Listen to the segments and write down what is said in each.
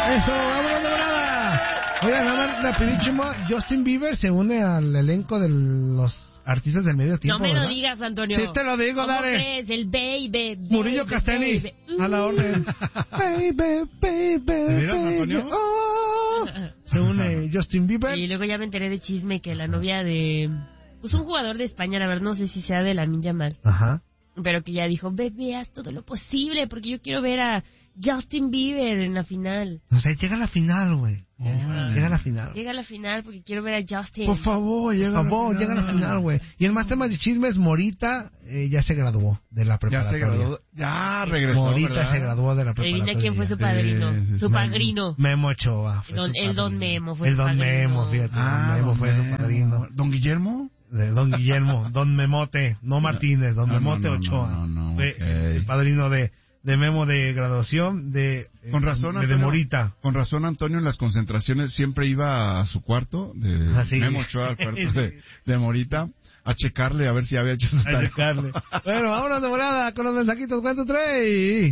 Eso, vámonos de volada. Oigan, nada más rapidísimo, Justin Bieber se une al elenco de los artistas del medio tiempo. No me ¿verdad? lo digas, Antonio. Sí te lo digo, ¿Cómo dale. crees? El baby. Murillo Castelli, a la orden. Baby, baby, baby. Oh. Se une Justin Bieber. Y luego ya me enteré de chisme que la novia de... Pues un jugador de España, la verdad no sé si sea de la Ninja Mal. Ajá. Pero que ya dijo, bebé, haz todo lo posible porque yo quiero ver a Justin Bieber en la final. O sea, llega a la final, güey. Llega a la final. Llega a la final porque quiero ver a Justin. Por favor, llega a la final, güey. Y el más tema de chismes, Morita ya se graduó de la preparatoria. Ya se graduó, ya regresó, Morita ¿verdad? se graduó de la preparatoria. Adivina quién fue su padrino. Su padrino. Memo Ochoa. El Don Memo fue el su Don padrino. Memo, fíjate. Don Memo fue su padrino. ¿Don Guillermo? De Don Guillermo, Don Memote, no Martínez, Don Memote Ochoa. Fue el padrino de Memo de graduación con razón, de Antonio, Morita. Con razón, Antonio, en las concentraciones siempre iba a su cuarto, de Memo Ochoa al cuarto de Morita, a checarle a ver si había hecho su tarea. A checarle. Bueno, vámonos de volada con los mensajitos. ¿Cuánto trae?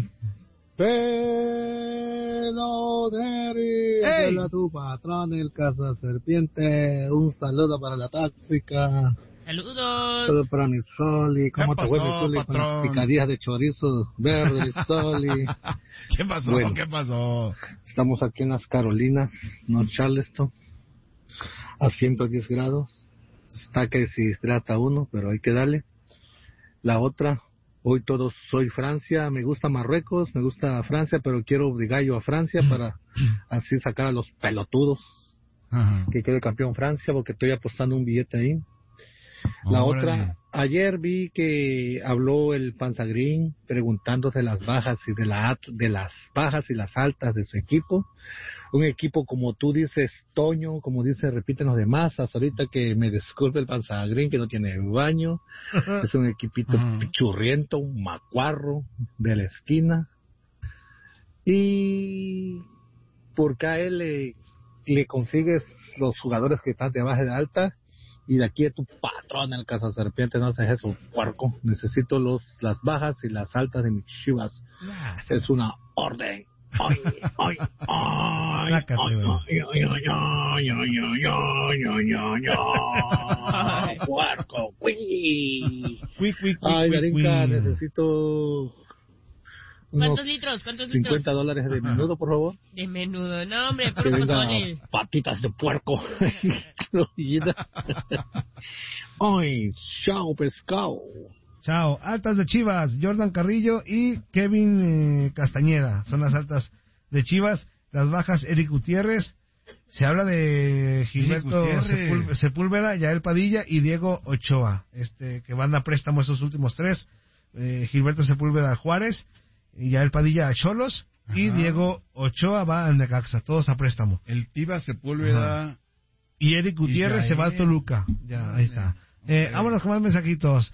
Peloneri, hola tu patrón, el caza serpiente. Un saludo para la tóxica. Saludos. Saludos para mi Soli. ¿Cómo te fue, mi Soli? Con las picadillas de chorizo verde, mi Soli. ¿Qué pasó? Bueno, ¿Qué pasó? Estamos aquí en las Carolinas, North Charleston, a 110 grados. Está que se hidrata uno, pero hay que darle. La otra, hoy todos soy Francia, me gusta Marruecos, me gusta Francia, pero quiero obligar yo a Francia para así sacar a los pelotudos. Ajá. Que quede campeón Francia, porque estoy apostando un billete ahí. La otra, ayer vi que habló el Panzagrín preguntándose las bajas y de las bajas y las altas de su equipo. Un equipo, como tú dices, Toño, como dice, repiten los demás, hasta ahorita que me disculpe el Panzagrín, que no tiene baño. Es un equipito pichurriento, un macuarro de la esquina. Y porque a él le consigues los jugadores que están de baja y de alta, y de aquí a tu patrón, el cazaserpiente, no haces eso, puerco. Necesito las bajas y las altas de mis chivas. Es una orden. Ay, ay, ay, ay, puerco, ay, Darinka, necesito ¿Cuántos litros? $50 de menudo, por favor. De menudo, no, hombre, por pozole. Patitas de puerco. Ay, chao, pescado. Chao. Altas de Chivas, Jordan Carrillo y Kevin Castañeda. Son las altas de Chivas. Las bajas, Eric Gutiérrez. Se habla de Gilberto Sepúlveda, Yael Padilla y Diego Ochoa. Que van a préstamo esos últimos tres. Gilberto Sepúlveda a Juárez, Yael Padilla a Cholos. Ajá. Y Diego Ochoa va al Necaxa. Todos a préstamo. El Tiva Sepúlveda. Ajá. Y Eric Gutiérrez se va al Toluca. Ya, ahí está. Vámonos con más mensajitos.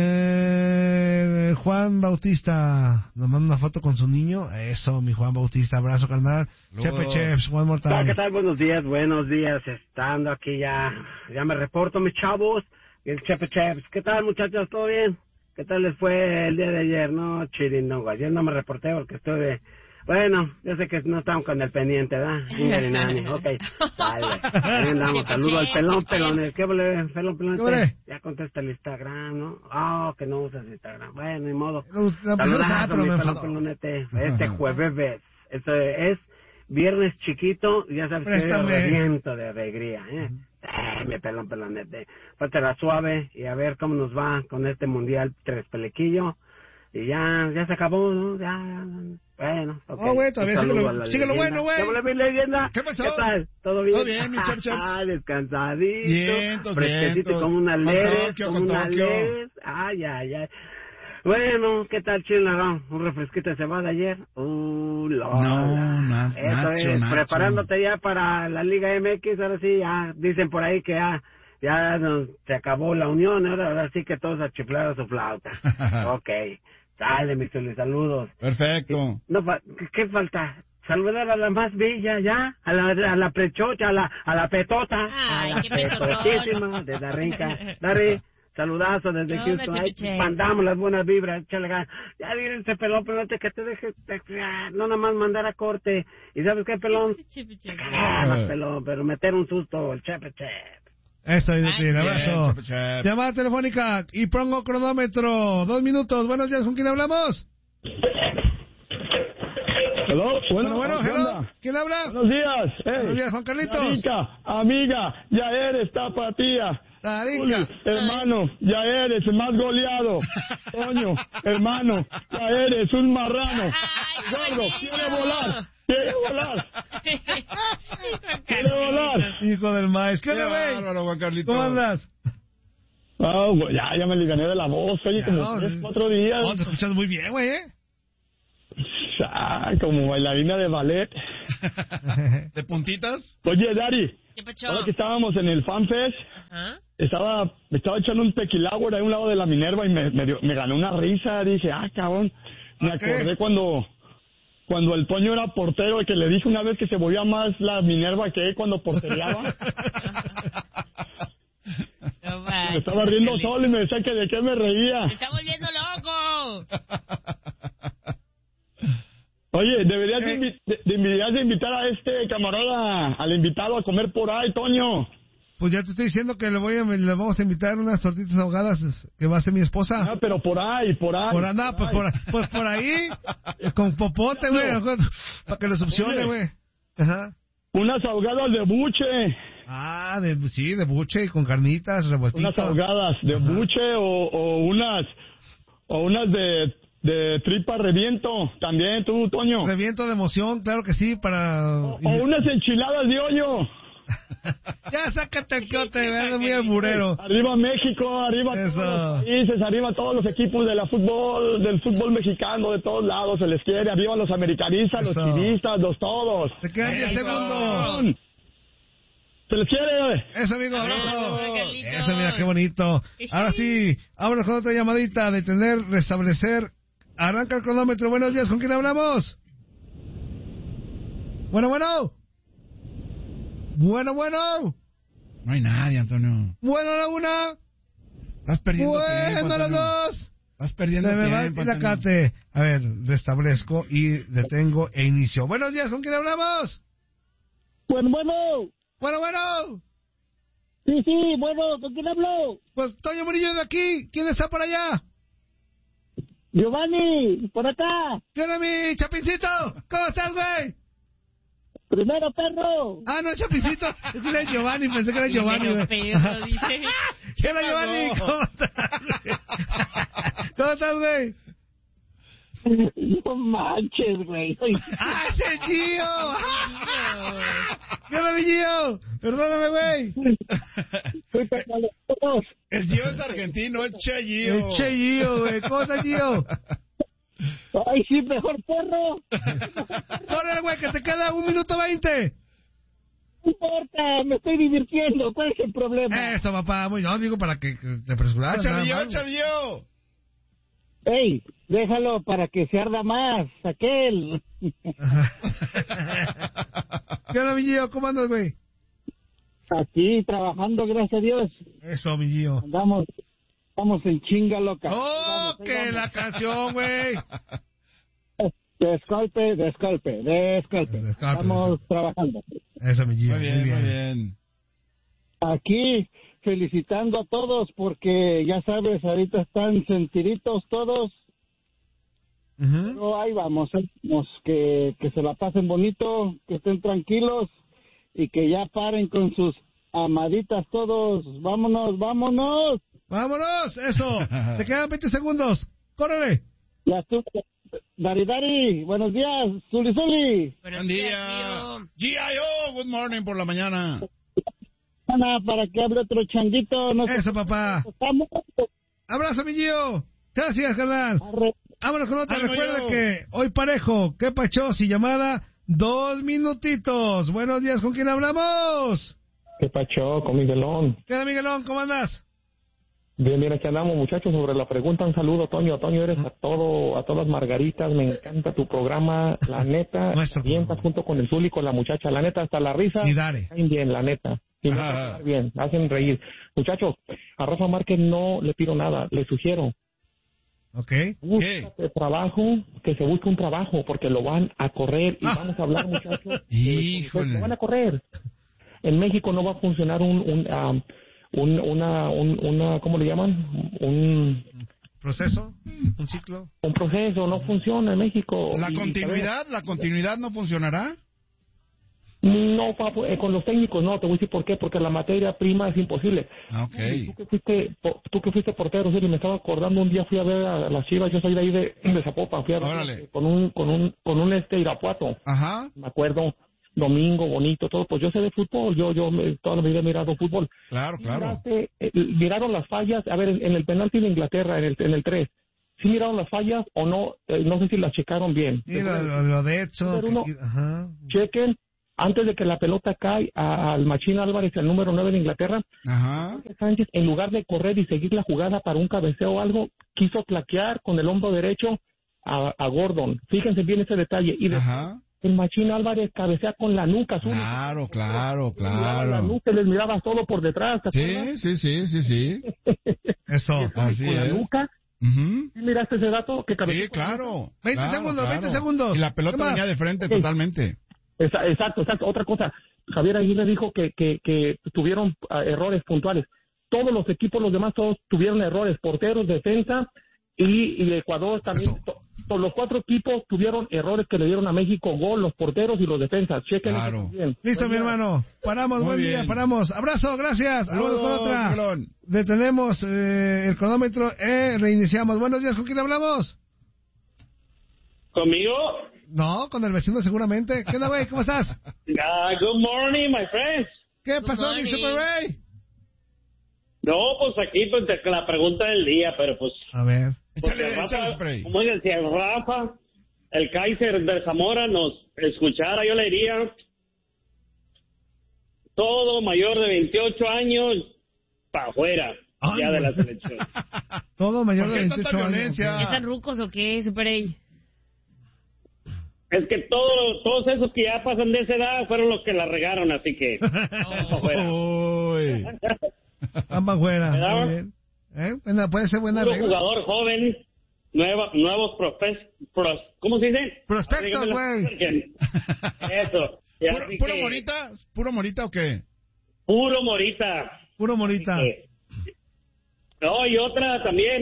Juan Bautista nos manda una foto con su niño. Eso, mi Juan Bautista, abrazo carnal. Chepe Cheps, one more time. ¿Qué tal? Buenos días. Estando aquí ya me reporto, mis chavos. El Chepe Cheps. ¿Qué tal, muchachos? ¿Todo bien? ¿Qué tal les fue el día de ayer? No, chirindongo. Ayer no me reporté porque estuve... Bueno, yo sé que no estamos con el pendiente, ¿verdad? Ok, dale. Ahí andamos. Saludo al pelón. ¿Qué vale, pelón? Ya contesta el Instagram, ¿no? Que no usas Instagram. Bueno, ni modo. Saludazo, mi pelonete. Jueves. Esto es viernes chiquito, ya sabes que es reviento de alegría, mi pelonete. Pátela suave y a ver cómo nos va con este mundial tres pelequillo. Y ya se acabó, ¿no? Ya. Bueno, ok. Güey, todavía síguelo bueno, güey. ¿Qué leyenda? ¿Qué pasó? ¿Qué tal? ¿Todo bien? Todo bien, mi Chaps. Descansadito. Fresquecito como una leves. Ay. Bueno, ¿qué tal, Chila? ¿Un refresquito de cebada ayer? No, nada. Eso es, Nacho. Preparándote ya para la Liga MX, ahora sí, ya dicen por ahí que ya se acabó la unión, ahora sí que todos a chiflar a su flauta. Ok. Dale, mis saludos. Perfecto. No, ¿qué falta? Saludar a la más bella, ya, a la prechocha, a la petota. Ay, a la qué petotón. petotísima de Darinka. Dari, Saludazo desde Houston. Ahí mandamos las buenas vibras, échale ganas. Ya díganse, pelón, pero que te deje, no nada más mandar a corte. ¿Y sabes qué, pelón? Pelón, pero meter un susto, el chepe. Eso, un abrazo. Llamada telefónica y pongo cronómetro. 2 minutos. Buenos días, ¿con quién hablamos? Hello, bueno, hello. ¿Quién habla? Buenos días. Buenos días, Juan Carlitos. Tarica, amiga, ya eres tapatía. Tarica. Hermano, ya eres el más goleado. Toño, hermano, ya eres un marrano. Gordo, quiere volar. Hijo del maíz. ¿Qué onda, güey? ¿Cómo andas? Ya me ligané de la voz. Oye, como 3-4 días. Te escuchas muy bien, güey, como bailarina de ballet. ¿De puntitas? Oye, Dari, ¿qué pasó? ahora que estábamos en el FanFest, estaba echando un tequilagüer ahí a un lado de la Minerva y me ganó una risa. Dije, cabrón, me acordé cuando el Toño era portero y que le dije una vez que se volvía más la Minerva que él cuando portereaba. Me estaba riendo solo y me decía que de qué me reía. ¡Me está volviendo loco! Oye, deberías de invitar a este camarada, al invitado a comer por ahí, Toño. Pues ya te estoy diciendo que le vamos a invitar unas tortitas ahogadas que va a ser mi esposa. Pero por ahí. Por ahí, con popote, güey, para que lo succione, güey. Ajá. Unas ahogadas de buche. De buche y con carnitas, revueltitas. Unas ahogadas de buche o unas de tripa reviento, también tú, Toño. Reviento de emoción, claro que sí, o unas enchiladas de hoyo. Ya sácate el quiote, eres muy alburero. Arriba México, arriba todos los países, arriba todos los equipos del fútbol mexicano, de todos lados se les quiere, arriba los americanistas, los chivistas, los todos. Te quedan 10 segundos. Se les quiere. Eso, amigo, abrazo. Eso, mira, qué bonito. Ahora sí, vámonos con otra llamadita, restablecer. Arranca el cronómetro. Buenos días, ¿con quién hablamos? Bueno. No hay nadie, Antonio. Bueno, la una. Estás perdiendo tiempo, Bueno, las dos. Estás perdiendo tiempo, Antonio. A ver, restablezco y detengo e inicio. Buenos días, ¿con quién hablamos? Bueno. Sí, bueno, ¿con quién hablo? Pues Toño Murillo de aquí. ¿Quién está por allá? Giovanni, por acá. ¿Qué onda, mi Chapincito? ¿Cómo estás, güey? Primero, perro. No, Chapincito. Es que era Giovanni, pensé que era Giovanni, güey. ¿Qué era Giovanni? ¿Cómo estás, güey? ¿Cómo estás, güey? No manches, güey. ¡Es el Gio! ¿Qué onda, mi Gio? Perdóname, güey. El Gio es argentino, es Che Gio. El Che Gio, güey. ¿Cómo estás, Gio? Ay, sí, mejor perro. Córrele, güey, que te queda 1 minuto 20. No importa, me estoy divirtiendo. ¿Cuál es el problema? Eso, papá. Muy no, digo para que te apresuraras. ¡Échale! Ey, déjalo para que se arda más, aquel. ¿Qué onda, mi Gio? ¿Cómo andas, güey? Aquí, trabajando, gracias a Dios. Eso, mi Gio. Estamos en chinga loca. ¡Oh, que la canción, güey! Desculpe. Estamos trabajando. Eso, mi Gio. Muy bien. Aquí, felicitando a todos porque, ya sabes, ahorita están sentiditos todos. Pero ahí vamos, que se la pasen bonito, que estén tranquilos y que ya paren con sus amaditas todos. ¡Vámonos! ¡Eso! Te quedan 20 segundos. ¡Córrele! Ya estuvo. Dari, buenos días. Zuli. Buen día. G.I.O. Good morning por la mañana. Para que hable otro changuito. No eso, papá. Abrazo, mi Gio. Gracias, carnal. Vámonos con otra. Recuerda que hoy parejo. ¿Qué pacho? Si llamada, 2 minutitos. Buenos días, ¿con quién hablamos? ¿Qué pacho? Con Miguelón. ¿Qué onda, Miguelón? ¿Cómo andas? Bien, aquí andamos, muchachos. Sobre la pregunta, un saludo, Toño. Toño, eres a todas margaritas. Me encanta tu programa, la neta. Bien, estás junto con el Zuli, con la muchacha. La neta, hasta la risa. Y dale. Bien, la neta. Y me hacen quedar bien, me hacen reír. Muchachos, a Rafa Márquez no le pido nada, le sugiero. Búscate trabajo, que se busque un trabajo, porque lo van a correr y vamos a hablar, muchachos. Híjole. Lo van a correr. En México no va a funcionar una ¿cómo le llaman? Un proceso, un ciclo. Un proceso no funciona en México. ¿La continuidad no funcionará? No, con los técnicos no, te voy a decir por qué, porque la materia prima es imposible. Okay. Tú que fuiste portero, sí, me estaba acordando, un día fui a ver a las Chivas, yo soy de ahí de Zapopan, fui a ver con un Irapuato. Ajá. Me acuerdo, domingo, bonito, todo, pues yo sé de fútbol, yo toda la vida he mirado fútbol. Claro. Miraron las fallas, a ver, en el penalti de Inglaterra, en el 3, ¿sí miraron las fallas o no? No sé si las checaron bien. Sí, lo de hecho. Chequen. Antes de que la pelota cae al Machín Álvarez, el número 9 de Inglaterra, Sánchez, en lugar de correr y seguir la jugada para un cabeceo o algo, quiso claquear con el hombro derecho a Gordon. Fíjense bien ese detalle. Y el Machín Álvarez cabecea con la nuca. Claro. La nuca, les miraba todo por detrás. Sí. Eso, así con es. La nuca. ¿Sí miraste ese dato? Que sí, claro. 20 segundos. Y la pelota venía de frente totalmente. Exacto. Otra cosa, Javier Aguirre dijo que tuvieron errores puntuales. Todos los equipos, los demás, todos tuvieron errores. Porteros, defensa y Ecuador también. Los 4 equipos tuvieron errores que le dieron a México gol, los porteros y los defensas. Chequen eso bien. Listo, mi hermano. Paramos, buen día, paramos. Abrazo, gracias. Saludos con otra. Detenemos el cronómetro, reiniciamos. Buenos días, ¿con quién hablamos? ¿Conmigo? No, con el vecino seguramente. ¿Qué onda, güey? ¿Cómo estás? Good morning, my friends. ¿Qué pasó, mi Super Ray? No, pues aquí pues, la pregunta del día, pero pues... A ver. Échale spray. Como dice, si el Rafa, el Kaiser de Zamora nos escuchara, yo le diría, todo mayor de 28 años, para afuera, ya de la selección. Todo mayor de 28 años. ¿Ya están rucos o qué, Super Ray? Es que todos esos que ya pasan de esa edad fueron los que la regaron, así que... Vamos afuera. Muy bien. Bueno, puede ser buena regla. Jugador joven, nuevos ¿cómo se dice? Prospectos, güey. Eso. ¿Puro Morita o qué? Puro Morita. Puro Morita. No, y otra también,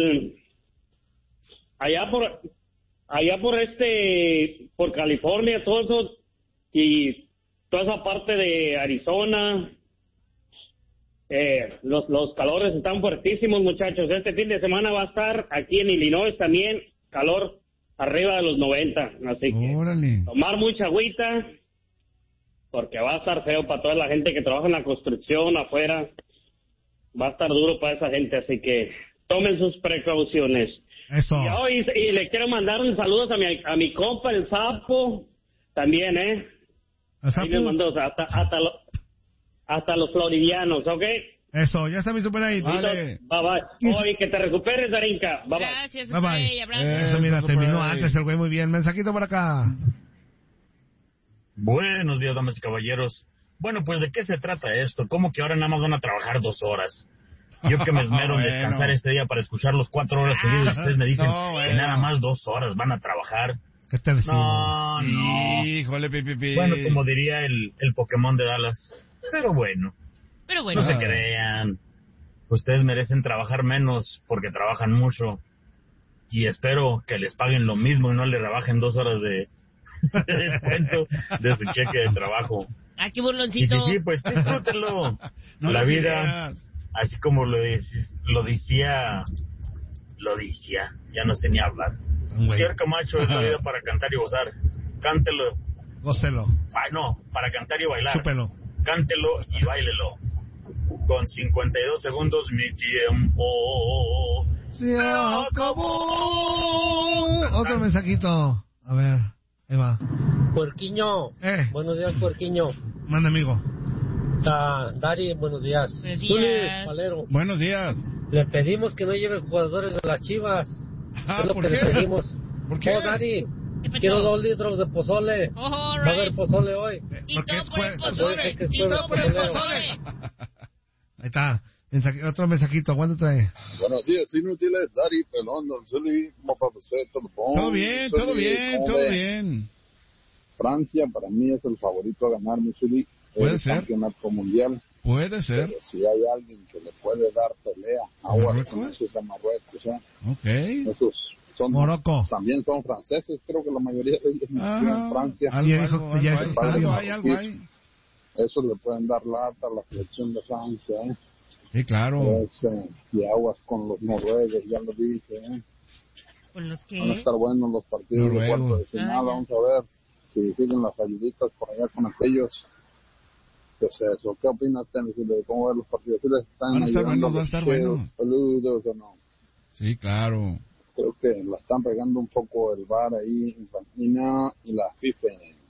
allá por California, todo eso, y toda esa parte de Arizona, los calores están fuertísimos, muchachos. Este fin de semana va a estar aquí en Illinois también calor arriba de los 90, así que tomar mucha agüita, porque va a estar feo para toda la gente que trabaja en la construcción afuera, va a estar duro para esa gente, así que tomen sus precauciones. Eso. Y le quiero mandar un saludo a mi compa, el Sapo, también, ¿El Sapo? Ahí me mandó hasta los floridianos, ¿ok? Eso, ya está mi Super Ray. Vale. Bye. Oye, que te recuperes, Darinka. Bye. Gracias, Super Ray. Abrazo. Eso, mira, terminó antes el güey muy bien. Mensajito por acá. Buenos días, damas y caballeros. Bueno, pues, ¿de qué se trata esto? ¿Cómo que ahora nada más van a trabajar 2 horas? Yo que me esmero en descansar este día para escucharlos 4 horas seguidas, ustedes me dicen que nada más 2 horas van a trabajar. ¿Qué te decimos? No. Híjole, pipipi. Bueno, como diría el Pokémon de Dallas. Pero bueno. No se crean. Ustedes merecen trabajar menos porque trabajan mucho. Y espero que les paguen lo mismo y no le rebajen 2 horas de descuento de su cheque de trabajo. Ah, qué burloncito. Y sí, pues disfrútenlo. La vida, así como lo decía, ya no sé ni hablar. Señor Camacho, es la vida para cantar y gozar. Cántelo. Gócelo. No, para cantar y bailar. Chúpelo. Cántelo y báilelo. Con 52 segundos mi tiempo se acabó. Otro mensajito. A ver, ahí va. Puerquiño. Buenos días, Puerquiño. Manda, amigo. Dari, buenos días. Buenos días. Zuli, Valero. Buenos días. Le pedimos que no lleve jugadores de las Chivas. Es lo ¿por que qué? le pedimos. ¿Por qué? Dari, Quiero 2 litros de pozole. Oh, va a haber pozole hoy. Y todo por el pozole. Y todo por el pozole. Ahí está. Otro mensajito. ¿Cuánto trae? Buenos días, inútiles. Dari, pelón, don Zuli. Todo bien, todo bien, todo bien. Francia, para mí, es el favorito a ganar, mi Zuli. Puede ser. Campeonato mundial. Puede ser. Pero si hay alguien que le puede dar pelea, agua con esos a Marruecos, ¿eh? Ok. Esos son, Morocco. También son franceses, creo que la mayoría de ellos nacieron en Francia. Algo hay. Eso le pueden dar lata a la selección de Francia, ¿eh? Sí, claro. Y aguas con los noruegos, ya lo dije, ¿eh? ¿Con los qué? Van a estar buenos los partidos de cuarto de final, vamos a ver si siguen las ayuditas por allá con aquellos. Pues eso, ¿qué opinas, Tenis, de cómo ver los partidos? ¿Sí les están ayudando va a estar bueno. Saludos o no? Sí, claro. Creo que la están pegando un poco el VAR ahí, Infantino y la FIFA.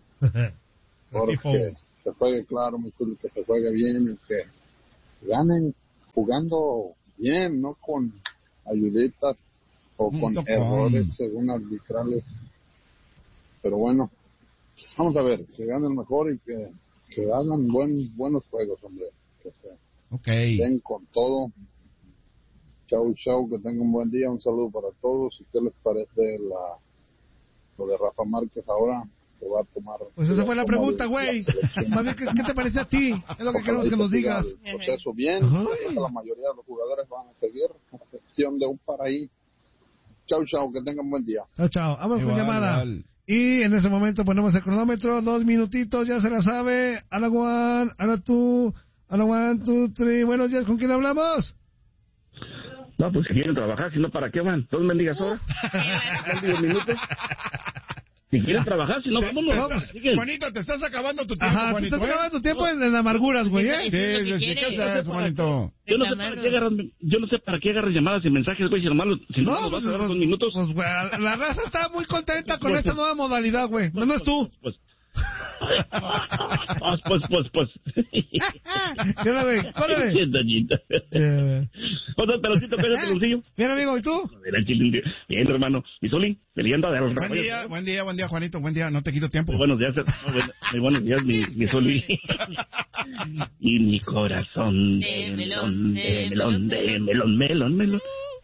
Porque se juegue claro, mi chulo, que se juegue bien y que ganen jugando bien, no con ayuditas o con errores según arbitrales. Pero bueno, vamos a ver, que ganen mejor y que hagan buenos juegos, hombre. Que se den con todo. Chau, que tengan un buen día. Un saludo para todos. ¿Y qué les parece lo de Rafa Márquez ahora? Que va a tomar... Pues esa fue la pregunta, güey. ¿Qué te parece a ti? Es lo que queremos que nos digas. El proceso bien. La mayoría de los jugadores van a seguir. A excepción de un par ahí. Chau, que tengan un buen día. Chau. Vamos con llamada. Y en ese momento ponemos el cronómetro, 2 minutitos, ya se la sabe. Ana Juan, Ana tú, Ana 1, 2, 3. Buenos días, ¿con quién hablamos? No, pues si quieren trabajar, si no, ¿para qué van? 2 mendigas horas. 10 minutos. Si quieren trabajar, si no, vámonos. Juanito, te estás acabando tu tiempo, Juanito. Te estás acabando tu tiempo en amarguras, güey, ¿eh? Sí, ¿qué haces, Juanito? Yo no sé para qué agarras llamadas y mensajes, güey, si nomás nos vas a dar 2 minutos. Pues, güey, la raza está muy contenta con esta nueva modalidad, güey. No es tú. Pues. Mira, güey, córrele. Pero sí te pegas el bolsillo. Bien, amigo, ¿y tú? Bien, hermano. Mi Soli, peleando de los Buen día, Juanito, buen día. No te quito tiempo. Buenos días, mi Soli. Y mi corazón de melón.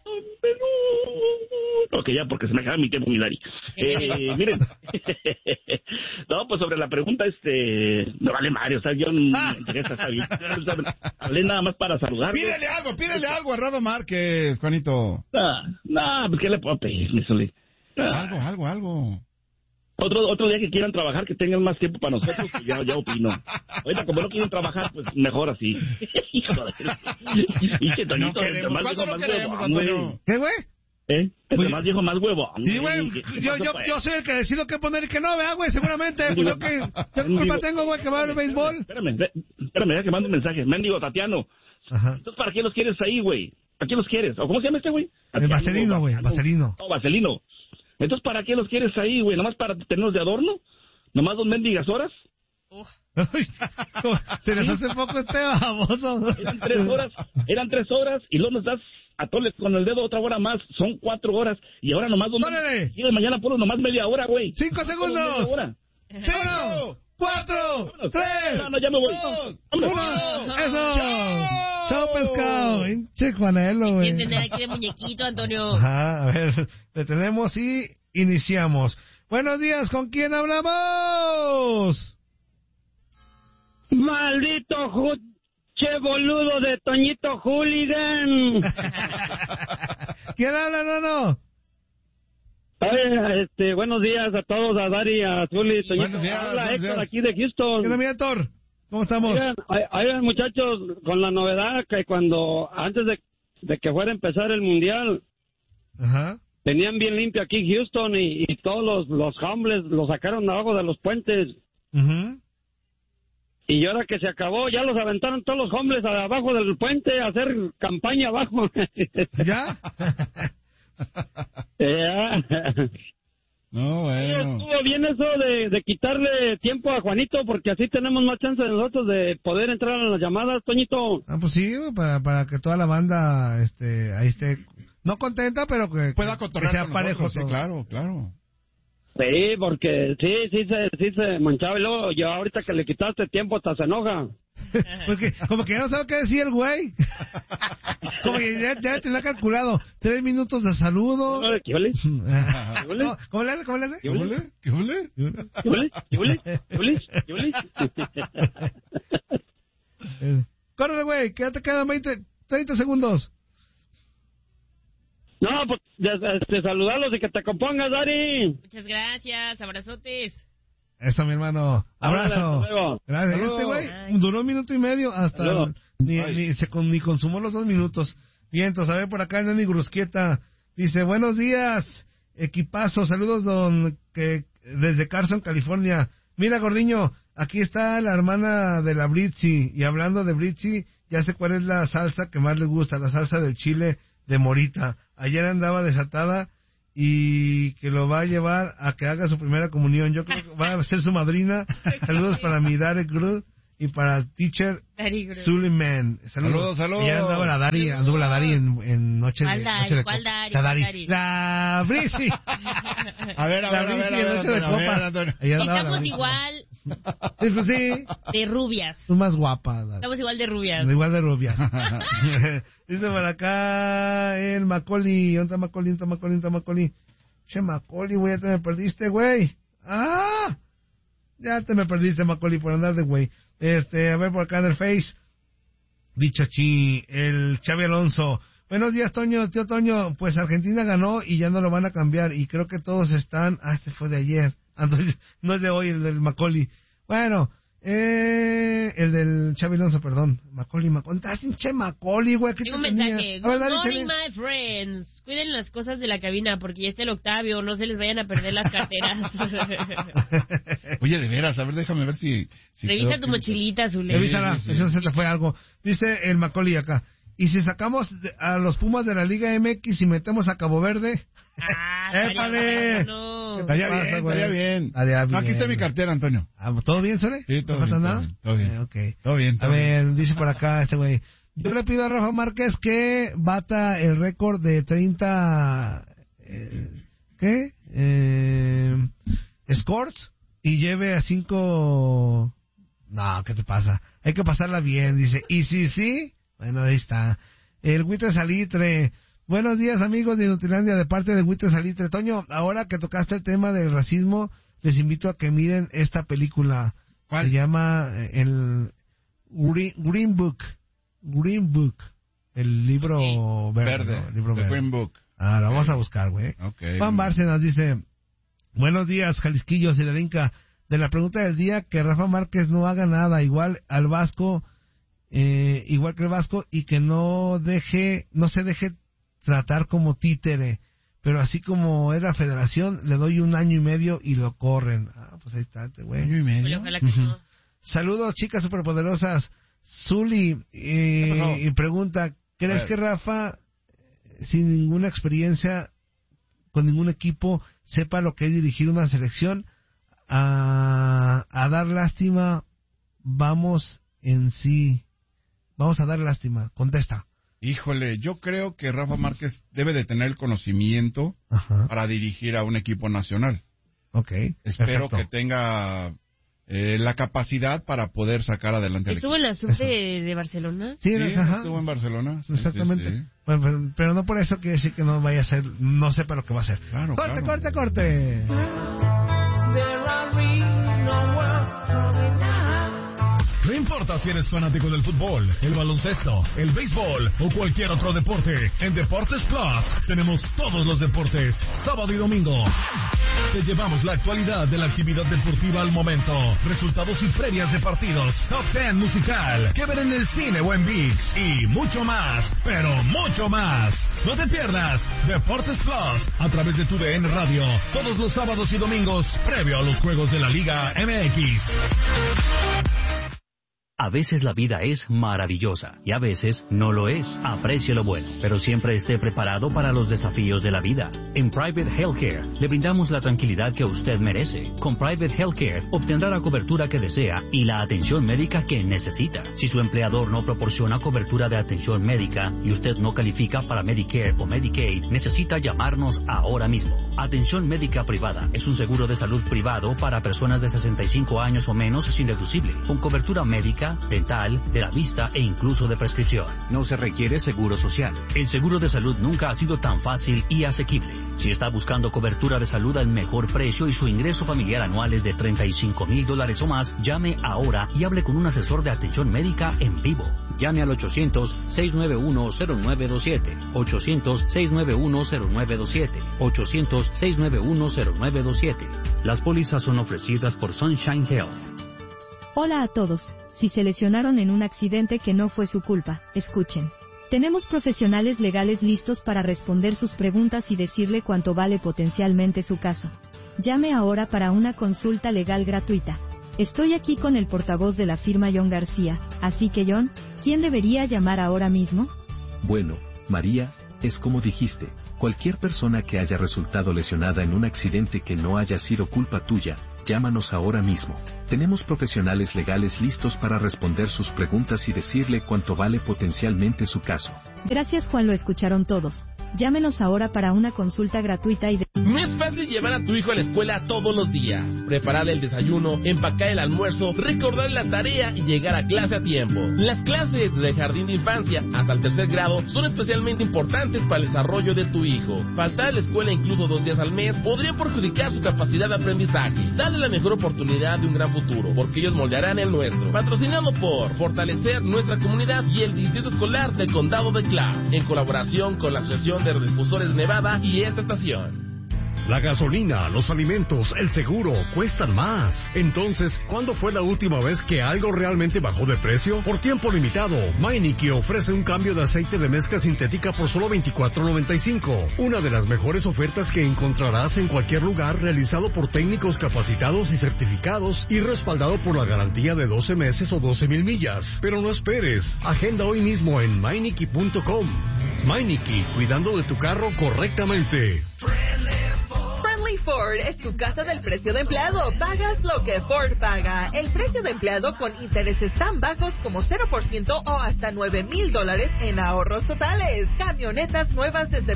Ok, ya, porque se me acaba mi tiempo, mi Dari. Miren. No, pues sobre la pregunta, me vale Mario, o sea, yo no me interesa, está bien. Hablé nada más para saludar. Pídele algo a Rafa Márquez, Juanito. No, pues, ¿qué le puedo pedir, mi Soli? Algo. Otro día que quieran trabajar, que tengan más tiempo para nosotros, pues ya opino. Ahorita, como no quieren trabajar, pues mejor así. Y Toñito, ¿Qué, güey? Más dijo más huevo. Sí, güey, yo soy el que decido qué poner y qué no, ¿verdad, güey? Seguramente. ¿Qué culpa tengo, güey, que va a ver béisbol? Espérame, ya que mando un mensaje. Mendigo Tatiano. Ajá. Entonces, ¿para qué los quieres ahí, güey? ¿Para qué los quieres? ¿O cómo se llama este, güey? Vaselino, güey, Vaselino. No, Vaselino. Entonces, ¿para qué los quieres ahí, güey? ¿Nomás para tenerlos de adorno? ¿Nomás 2 mendigas horas? Se les hace poco baboso. Eran 3 horas y luego nos das a toles con el dedo otra hora más. Son 4 horas y ahora nomás 2. Y de mañana puro nomás media hora, güey. 5 segundos. 5, 4, 3. No, ya me voy. 1. Eso. Chao, pescado. Pinche Juanelo, güey. ¿Quién tener aquí de muñequito, Antonio? Ajá, a ver, detenemos y iniciamos. Buenos días, ¿con quién hablamos? Maldito che boludo de Toñito Hooligan. ¿Quién habla, no? Buenos días a todos, a Dari, a Zuli, Toñito. Buenos días, habla Héctor aquí de Houston. ¿Qué tal, mi Héctor? ¿Cómo estamos? Oigan, muchachos, con la novedad que antes de que fuera a empezar el mundial, ajá, tenían bien limpio aquí Houston y todos los homeless los sacaron abajo de los puentes. Ajá. Y ahora que se acabó, ya los aventaron todos los hombres abajo del puente a hacer campaña abajo. ¿Ya? No, bueno. Estuvo bien eso de quitarle tiempo a Juanito, porque así tenemos más chance de nosotros de poder entrar a las llamadas, Toñito. Pues sí, para que toda la banda ahí esté, no contenta, pero que pueda cotorrear que sea parejo. Sí, claro. Sí, porque sí se manchaba y luego yo ahorita que le quitaste tiempo hasta se enoja. Porque como que ya no sabe qué decir el güey. Como que ya te lo ha calculado. 3 minutos de saludo. ¿Qué ole? ¿Cómo le hace? ¿Qué ole? Córrele, güey, que ya te quedan 30 segundos. No, pues saludarlos y que te compongas, Dari. Muchas gracias, abrazotes. Eso, mi hermano. Abrazo. Gracias. Este güey duró 1 minuto y medio hasta ni consumó los 2 minutos. Bien, entonces, a ver, por acá Nani Grusquieta dice, buenos días, equipazo, saludos desde Carson, California. Mira, Gordiño, aquí está la hermana de la Britzi, y hablando de Britzi, ya sé cuál es la salsa que más le gusta, la salsa del chile de Morita. Ayer andaba desatada y que lo va a llevar a que haga su primera comunión. Yo creo que va a ser su madrina. Saludos para mi Dari Gru y para teacher Suleiman. Saludos. Ya anduvo la Dari en noche de ¿Cuál la Dari. La Brisi. A ver, Antonio. Estamos igual. Sí. De rubias. Tú más guapa. Estamos igual de rubias. Dice por acá el Macaulay. ¿Dónde está Macaulay? Che, Macaulay, güey, ya te me perdiste, güey. ¡Ah! Ya te me perdiste, Macaulay, por andar de güey. A ver por acá en el Face. Bichachi, el Xavi Alonso. Buenos días, tío Toño. Pues Argentina ganó y ya no lo van a cambiar. Y creo que todos están... este fue de ayer. Entonces, no es de hoy, el del Macaulay. Bueno, el del Xavi Alonso, perdón. Macaulay. Estás hinche Macaulay, güey. Tengo un mensaje. Good morning, my friends. Cuiden las cosas de la cabina porque ya está el Octavio. No se les vayan a perder las carteras. Oye, de veras, a ver, déjame ver si revisa tu mochilita, Zule. Revísala, eso se te fue algo. Dice el Macaulay acá. ¿Y si sacamos a los Pumas de la Liga MX y metemos a Cabo Verde? ¡Épale! Estaría bien. Aquí está mi cartera, Antonio. ¿Todo bien, Sole? Sí, todo bien. ¿No pasa nada? Todo bien. Okay. Todo bien. A ver, dice por acá este güey. Yo le pido a Rafa Márquez que bata el récord de 30... scores y lleve a 5... No, ¿qué te pasa? Hay que pasarla bien, dice. ¿Y sí? Bueno, ahí está. El Buitre Salitre. Buenos días, amigos de Nutilandia, de parte de Buitre Salitre. Toño, ahora que tocaste el tema del racismo, les invito a que miren esta película. ¿Cuál? Se llama el Green Book. El libro verde. ¿No? El libro verde. Green Book. Lo vamos a buscar, güey. Juan Bárcenas dice, buenos días, Jalisquillos y del Inca. De la pregunta del día, que Rafa Márquez no haga nada, igual que el Vasco, y que no se deje tratar como títere, pero así como es la federación, le doy 1 año y medio y lo corren. Pues ahí está, güey. 1 año y medio. Ojalá que no. Saludos, chicas superpoderosas. Zuli, y pregunta, ¿crees que Rafa, sin ninguna experiencia, con ningún equipo, sepa lo que es dirigir una selección? A dar lástima, vamos a dar lástima. Contesta. Híjole, yo creo que Rafa Márquez debe de tener el conocimiento para dirigir a un equipo nacional. Espero que tenga la capacidad para poder sacar adelante al equipo. ¿Estuvo en la sub de Barcelona? Sí, estuvo en Barcelona. Exactamente. Sí. Bueno, pero no por eso quiere decir que no vaya a ser, no sepa lo que va a hacer. Claro, Corte. No importa si eres fanático del fútbol, el baloncesto, el béisbol o cualquier otro deporte, en Deportes Plus tenemos todos los deportes, sábado y domingo. Te llevamos la actualidad de la actividad deportiva al momento, resultados y previas de partidos, top 10 musical, que ver en el cine o en ViX y mucho más, pero mucho más. No te pierdas Deportes Plus a través de tu DN Radio, todos los sábados y domingos, previo a los juegos de la Liga MX. veces la vida es maravillosa y a veces no lo es. Aprecie lo bueno, pero siempre esté preparado para los desafíos de la vida. En Private Healthcare le brindamos la tranquilidad que usted merece. Con Private Healthcare obtendrá la cobertura que desea y la atención médica que necesita. Si su empleador no proporciona cobertura de atención médica y usted no califica para Medicare o Medicaid, necesita llamarnos ahora mismo. Atención médica privada es un seguro de salud privado para personas de 65 años o menos sin deducible, con cobertura médica, dental, de la vista e incluso de prescripción. No se requiere seguro social. El seguro de salud nunca ha sido tan fácil y asequible. Si está buscando cobertura de salud al mejor precio y su ingreso familiar anual es de $35,000 o más, llame ahora y hable con un asesor de atención médica en vivo. Llame al 800-691-0927, 800-691-0927, 800-691-0927. Las pólizas son ofrecidas por Sunshine Health. Hola a todos. Si se lesionaron en un accidente que no fue su culpa, escuchen. Tenemos profesionales legales listos para responder sus preguntas y decirle cuánto vale potencialmente su caso. Llame ahora para una consulta legal gratuita. Estoy aquí con el portavoz de la firma John García, así que John, ¿quién debería llamar ahora mismo? Bueno, María, es como dijiste, cualquier persona que haya resultado lesionada en un accidente que no haya sido culpa tuya, llámanos ahora mismo. Tenemos profesionales legales listos para responder sus preguntas y decirle cuánto vale potencialmente su caso. Gracias, Juan, lo escucharon todos. Llámenos ahora para una consulta gratuita y No es fácil llevar a tu hijo a la escuela todos los días. Prepararle el desayuno, empacar el almuerzo, recordarle la tarea y llegar a clase a tiempo. Las clases de jardín de infancia hasta el 3er grado son especialmente importantes para el desarrollo de tu hijo. Faltar a la escuela incluso 2 días al mes podría perjudicar su capacidad de aprendizaje. Dale la mejor oportunidad de un gran futuro, porque ellos moldearán el nuestro. Patrocinado por Fortalecer Nuestra Comunidad y el Distrito Escolar del Condado de Clark, en colaboración con la Asociación de Radiodifusores de Nevada y esta estación. La gasolina, los alimentos, el seguro cuestan más. Entonces, ¿cuándo fue la última vez que algo realmente bajó de precio? Por tiempo limitado, Meineke ofrece un cambio de aceite de mezcla sintética por solo $24.95. Una de las mejores ofertas que encontrarás en cualquier lugar, realizado por técnicos capacitados y certificados y respaldado por la garantía de 12 meses o 12,000 millas. Pero no esperes, agenda hoy mismo en Meineke.com. Meineke, cuidando de tu carro correctamente. Friendly Ford es tu casa del precio de empleado. Pagas lo que Ford paga. El precio de empleado con intereses tan bajos como 0% o hasta $9,000 en ahorros totales. Camionetas nuevas desde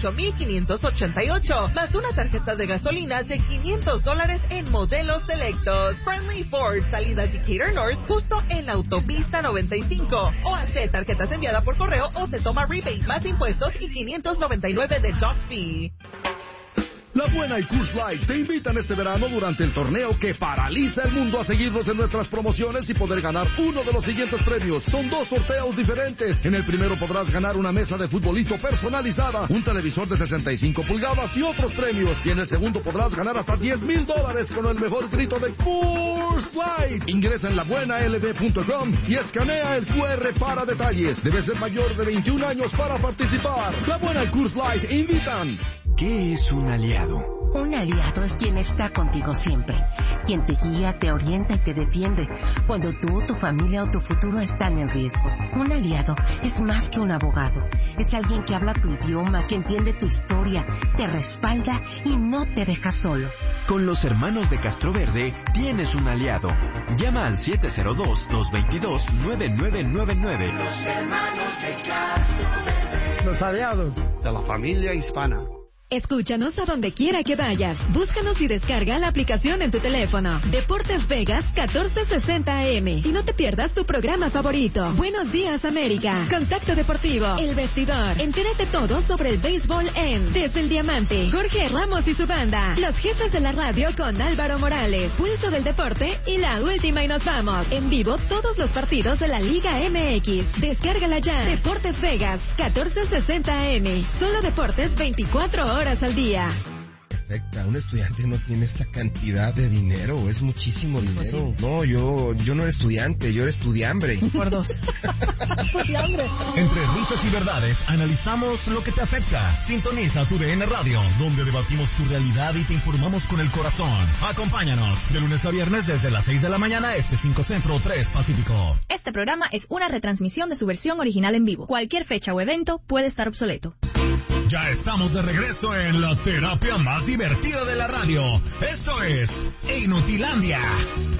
$28,588, más una tarjeta de gasolina de $500 en modelos selectos. Friendly Ford, salida Decatur North, justo en la autopista 95. O hace tarjetas enviadas por correo o se toma rebate más impuestos y $599 de dock fee. La Buena y Coors Light te invitan este verano durante el torneo que paraliza el mundo a seguirnos en nuestras promociones y poder ganar uno de los siguientes premios. Son 2 sorteos diferentes. En el primero podrás ganar una mesa de futbolito personalizada, un televisor de 65 pulgadas y otros premios. Y en el segundo podrás ganar hasta $10,000 con el mejor grito de Coors Light. Ingresa en labuenalb.com y escanea el QR para detalles. Debes ser mayor de 21 años para participar. La Buena y Coors Light invitan. ¿Qué es un aliado? Un aliado es quien está contigo siempre, quien te guía, te orienta y te defiende cuando tú, tu familia o tu futuro están en riesgo. Un aliado es más que un abogado, es alguien que habla tu idioma, que entiende tu historia, te respalda y no te deja solo. Con los hermanos de Castroverde tienes un aliado. Llama al 702-222-9999. Los hermanos de Castroverde. Los aliados de la familia hispana. Escúchanos a donde quiera que vayas. Búscanos y descarga la aplicación en tu teléfono. Deportes Vegas 1460 AM. Y no te pierdas tu programa favorito. Buenos Días América. Contacto Deportivo. El Vestidor. Entérate todo sobre el béisbol en Desde el Diamante. Jorge Ramos y su banda. Los jefes de la radio con Álvaro Morales. Pulso del Deporte y La Última y Nos Vamos. En vivo todos los partidos de la Liga MX. Descárgala ya. Deportes Vegas 1460 AM. Solo deportes 24 horas al día. afecta. Un estudiante no tiene esta cantidad de dinero, es muchísimo dinero. Pues sí. No, yo no era estudiante, yo era estudiambre. Por dos. Estudiambre. Entre risas y verdades, analizamos lo que te afecta. Sintoniza tu DN Radio, donde debatimos tu realidad y te informamos con el corazón. Acompáñanos de lunes a viernes desde las 6 de la mañana, 5 Centro, 3 Pacífico. Este programa es una retransmisión de su versión original en vivo. Cualquier fecha o evento puede estar obsoleto. Ya estamos de regreso en la terapia más divertida de la radio. Esto es Inutilandia.